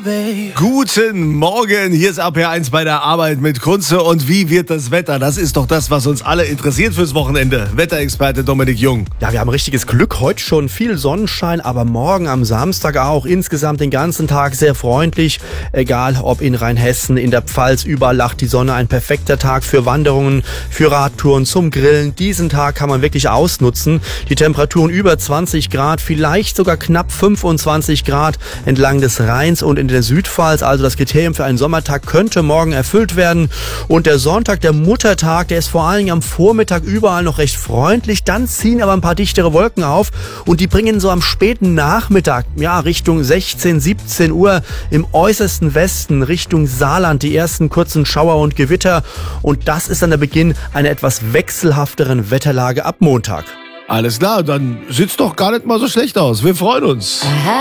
Guten Morgen, hier ist APR1 bei der Arbeit mit Kunze. Und wie wird das Wetter? Das ist doch das, was uns alle interessiert fürs Wochenende. Wetterexperte Dominik Jung. Ja, wir haben richtiges Glück. Heute schon viel Sonnenschein, aber morgen am Samstag auch. Insgesamt den ganzen Tag sehr freundlich. Egal ob in Rheinhessen, in der Pfalz, überall lacht die Sonne. Ein perfekter Tag für Wanderungen, für Radtouren, zum Grillen. Diesen Tag kann man wirklich ausnutzen. Die Temperaturen über 20 Grad, vielleicht sogar knapp 25 Grad entlang des Rheins und in der Südpfalz. Also das Kriterium für einen Sommertag könnte morgen erfüllt werden. Und der Sonntag, der Muttertag, der ist vor allen Dingen am Vormittag überall noch recht freundlich. Dann ziehen aber ein paar dichtere Wolken auf und die bringen so am späten Nachmittag, ja, Richtung 16, 17 Uhr im äußersten Westen, Richtung Saarland, die ersten kurzen Schauer und Gewitter. Und das ist dann der Beginn einer etwas wechselhafteren Wetterlage ab Montag. Alles klar, dann sieht's doch gar nicht mal so schlecht aus. Wir freuen uns.